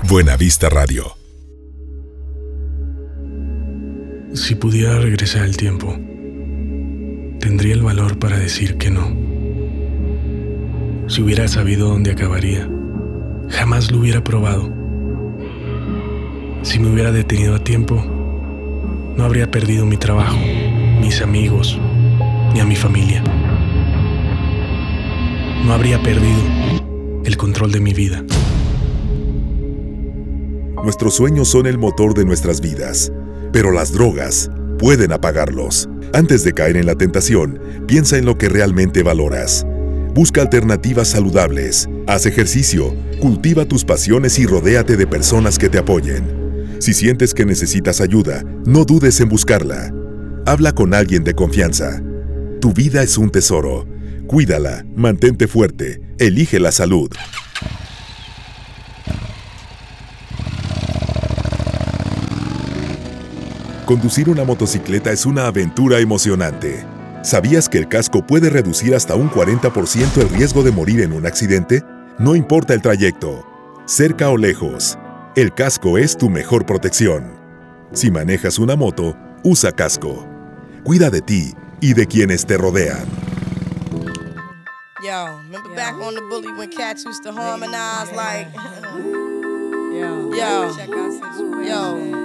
Buena Vista Radio. Si pudiera regresar el tiempo, tendría el valor para decir que no. Si hubiera sabido dónde acabaría, jamás lo hubiera probado. Si me hubiera detenido a tiempo, no habría perdido mi trabajo, mis amigos, ni a mi familia. No habría perdido el control de mi vida. Nuestros sueños son el motor de nuestras vidas, pero las drogas pueden apagarlos. Antes de caer en la tentación, piensa en lo que realmente valoras. Busca alternativas saludables, haz ejercicio, cultiva tus pasiones y rodéate de personas que te apoyen. Si sientes que necesitas ayuda, no dudes en buscarla. Habla con alguien de confianza. Tu vida es un tesoro. Cuídala, mantente fuerte, elige la salud. Conducir una motocicleta es una aventura emocionante. ¿Sabías que el casco puede reducir hasta un 40% el riesgo de morir en un accidente? No importa el trayecto, cerca o lejos, el casco es tu mejor protección. Si manejas una moto, usa casco. Cuida de ti y de quienes te rodean. Yo, remember back on the bully when cats used to harmonize like, yo,